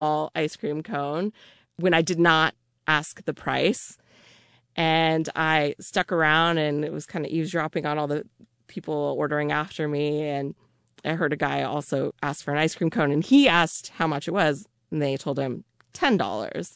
ice cream cone when I did not ask the price. And I stuck around and it was kind of eavesdropping on all the people ordering after me. And I heard a guy also ask for an ice cream cone and he asked how much it was. And they told him $10.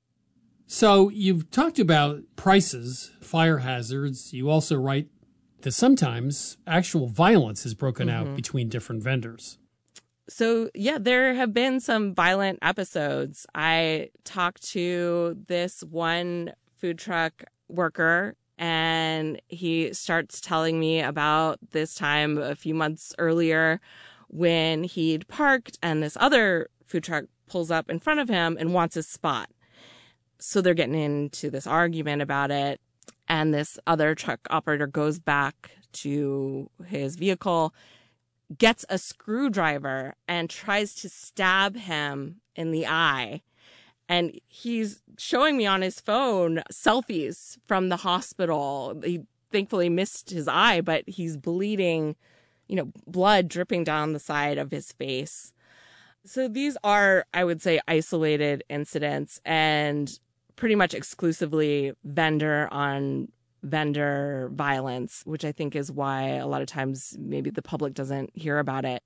So you've talked about prices, fire hazards. You also write that sometimes actual violence is broken out between different vendors. So, yeah, there have been some violent episodes. I talked to this one food truck worker and he starts telling me about this time a few months earlier when he'd parked and this other food truck pulls up in front of him and wants his spot. So they're getting into this argument about it. And this other truck operator goes back to his vehicle, gets a screwdriver and tries to stab him in the eye. And he's showing me on his phone selfies from the hospital. He thankfully missed his eye, but he's bleeding, blood dripping down the side of his face. So these are, I would say, isolated incidents and pretty much exclusively vendor on vendor violence, which I think is why a lot of times maybe the public doesn't hear about it.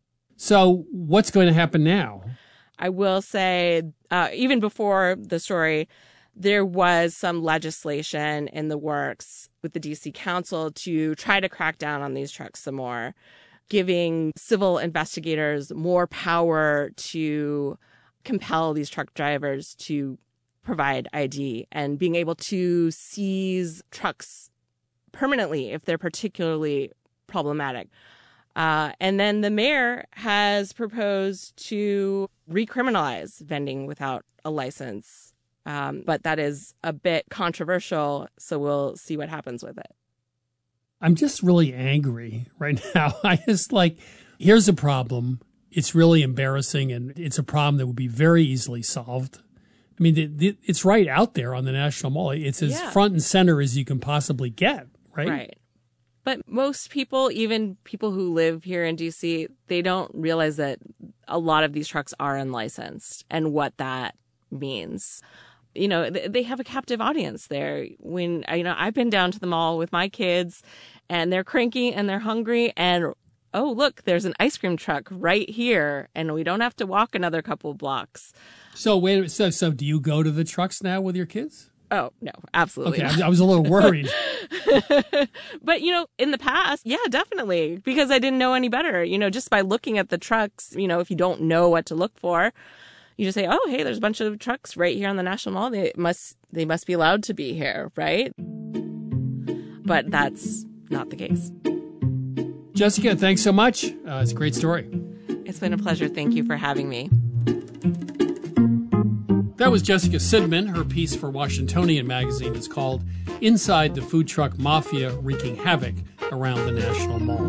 So what's going to happen now? I will say, even before the story, there was some legislation in the works with the DC Council to try to crack down on these trucks some more, giving civil investigators more power to compel these truck drivers to provide ID and being able to seize trucks permanently if they're particularly problematic. And then the mayor has proposed to recriminalize vending without a license. But that is a bit controversial, so we'll see what happens with it. I'm just really angry right now. Here's a problem. It's really embarrassing, and it's a problem that would be very easily solved. I mean, it's right out there on the National Mall. It's as front and center as you can possibly get, right? Right. But most people, even people who live here in D.C., they don't realize that a lot of these trucks are unlicensed and what that means. They have a captive audience there. When, I've been down to the mall with my kids and they're cranky and they're hungry and, oh, look, there's an ice cream truck right here and we don't have to walk another couple blocks. So wait, so do you go to the trucks now with your kids? Oh, no, absolutely. Okay, I was a little worried. But, in the past, yeah, definitely, because I didn't know any better. Just by looking at the trucks, if you don't know what to look for, you just say, oh, hey, there's a bunch of trucks right here on the National Mall. They must be allowed to be here, right? But that's not the case. Jessica, thanks so much. It's a great story. It's been a pleasure. Thank you for having me. That was Jessica Sidman. Her piece for Washingtonian magazine is called Inside the Food Truck Mafia Wreaking Havoc Around the National Mall.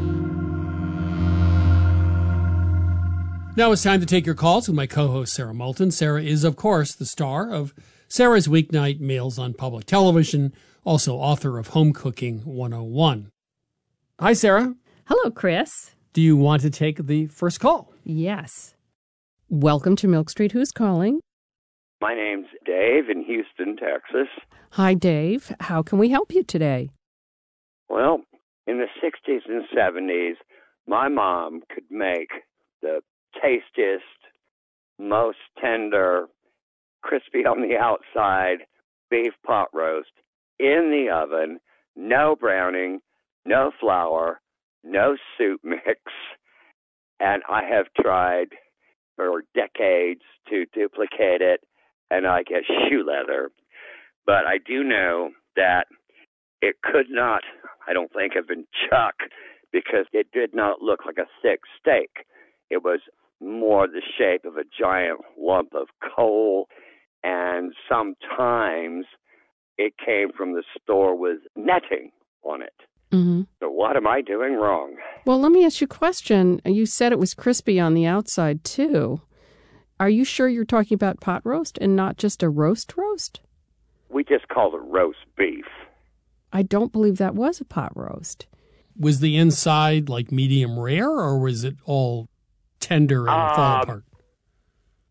Now it's time to take your calls with my co-host, Sarah Moulton. Sarah is, of course, the star of Sarah's Weeknight Meals on Public Television, also author of Home Cooking 101. Hi, Sarah. Hello, Chris. Do you want to take the first call? Yes. Welcome to Milk Street. Who's calling? My name's Dave in Houston, Texas. Hi, Dave. How can we help you today? Well, in the 60s and 70s, my mom could make the tastiest, most tender, crispy on the outside beef pot roast in the oven, no browning, no flour, no soup mix. And I have tried for decades to duplicate it, and I get shoe leather. But I do know that it could not, I don't think, have been chuck because it did not look like a thick steak. It was more the shape of a giant lump of coal, and sometimes it came from the store with netting on it. Mm-hmm. So what am I doing wrong? Well, let me ask you a question. You said it was crispy on the outside, too. Are you sure you're talking about pot roast and not just a roast? We just called it roast beef. I don't believe that was a pot roast. Was the inside like medium rare, or was it all tender and fall apart?